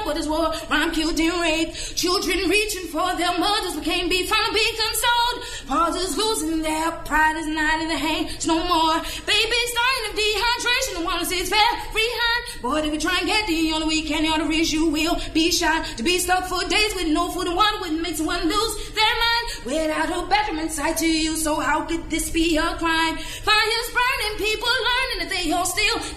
what is war, rhyme, killed, and raped. Children reaching for their mothers but can't be found, be consoled. Fathers losing their pride is not in the hands no more. Babies dying of dehydration, the one says very high. Boy, if you try and get the only way can, the arteries you will be shot. To be stuck for days with no food and water would make someone lose their mind. Without a bedroom inside to you, so how could this be a crime? Fires burning, people learning that they all still